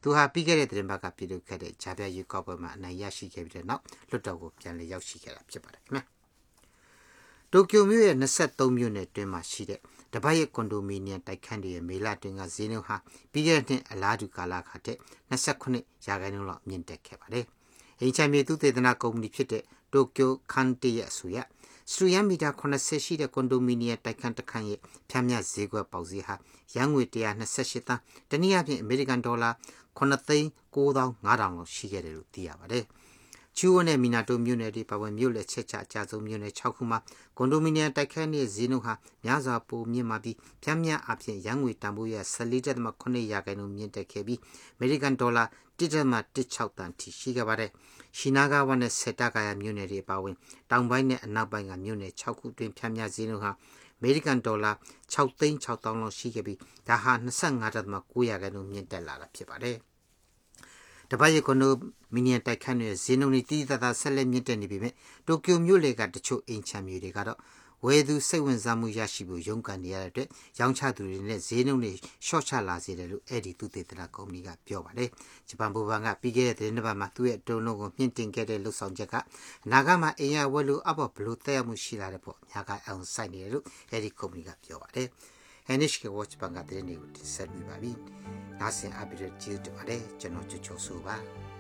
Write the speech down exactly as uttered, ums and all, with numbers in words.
သူဟာပြီးခဲ့တဲ့သတင်းပတ်ကပြုလုပ်ခဲ့တဲ့ဂျာပြရွေးကောက်ပွဲမှာအနိုင်ရရှိခဲ့ပြီးတဲ့နောက်လွှတ်တော်ကိုပြန်လည်ရောက်ရှိခဲ့တာဖြစ်ပါတယ်ခင်ဗျာတိုကျိုမြို့ရဲ့နှစ်ဆယ့်သုံးမြို့နယ်တွင်းမှာရှိတဲ့တပတ်ရဲ့ကွန်ဒိုမီနီယံတိုက်ခန်းတွေရဲ့မေလတွင်ကဈေးနှုန်းဟာပြီးခဲ့တဲ့နှစ်အလားတူကာလခါတဲ့နှစ်ဆယ့်ခုနှစ်ရာခိုင်နှုန်းလောက်မြင့်တက်ခဲ့ပါတယ်။အိမ်ချမ်းမြေသူသေသနာကုမ္ပဏီဖြစ်တဲ့တိုကျိုခန်တီရဲ့အဆိုအရစတူယမ်မီတာခုနှစ်ဆယ်ရှိတဲ့ကွန်ဒိုမီနီယံတိုက်ခန်းတစ်ခန်းရဲ့ဖြန့်မြဈေးကွက်ပေါက်ဈေးဟာရန်ငွေone hundred twenty-eightသန်းတနည်းအားဖြင့်အမေရိကန်ဒေါ်လာnineသိန်းnineသောင်းfiveထောင်လောက်ရှိခဲ့တယ်လို့သိရပါတယ်။ချူဝနဲ့မီနာတိုမြို့နယ်တွေပါဝင်မြို့လက်ချက်ချအကြဆုံးမြို့နယ်sixခုမှာကွန်ဒိုမီနီယံတိုက်ခန်းရဲ့ဈေးနှုန်းဟာများစွာပိုမြင့်မာပြီးဖြန့်မြအဖြစ်ရန်ငွေတန်ဖိုးရfourteen point nineရာခိုင်နှုန်းမြင့်တက်ခဲ့ပြီးအမေရိကန်ဒေါ်လာone point one sixသန်းထိရှိခဲ့ပါတယ်။ရှိနာဂဝနဲ့စေတကာယာမြို့နယ်တွေပါဝင်တောင်ပိုင်းနဲ့အနောက်ပိုင်းကမြို့နယ်sixခုတွင်ဖြန့်မြဈေးနှုန်းဟာအမေရိကန်ဒေါ်လာsixသိန်းsixသောင်းလောက်ရှိခဲ့ပြီးဒါဟာtwenty-five point nineရာခိုင်နှုန်းမြင့်တက်လာတာဖြစ်ပါတယ်။တပတ်ရဲ့ကွန်ဒိုမီနီယံတိုက်ခန်းရဲ့ဈေးနှုန်းတွေတိတိကျကျဆက်လက်မြင့်တက်နေပြီမဲ့တိုကျိုမြို့လေကတချို့အိမ်ချမ်းမြေတွေကတော့ဝယ်သူစိတ်ဝင်စားမှုရရှိဖို့ရုန်းကန်နေရတဲ့အတွက်ရောင်းချသူတွေနဲ့ဈေးနှုန်းတွေရှော့ချလာစေတယ်လို့အဲ့ဒီသူသေသနာကုမ္ပဏီကပြောပါတယ်။ဂျပန်ဘူဘန်ကပြီးခဲ့တဲ့သတင်းတစ်ပတ်မှာသူ့ရဲ့အတုံးလုံးကိုမြင့်တင်ခဲ့တဲ့လှုပ်ဆောင်ချက်ကအနာဂတ်မှာအိမ်ရဝယ်လို့အပေါ်ဘလို့တက်ရမှုရှိလာတဲ့ပေါ့ညာကအောင်ဆိုင်နေတယ်လို့အဲ့ဒီကုမ္ပဏီကပြောပါတယ်။ N H K Watch ဘန်ကသတင်းတွေကိုတင်ဆက်ပြပါပြီ။နားဆင်အပ်ပြီးတော့ကြည့်ကြပါတယ်ကျွန်တော်ချူချိုဆိုပါ